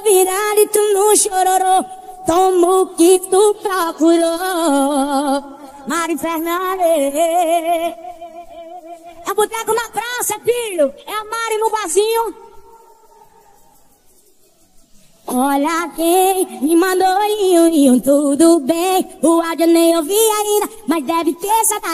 virado e tu não chororou. Toma o que tu procurou. Mari Fernandes. É boteco na praça, filho. É a Mari no barzinho. Olha quem me mandou tudo bem. O áudio nem ouvi ainda, mas deve ter essa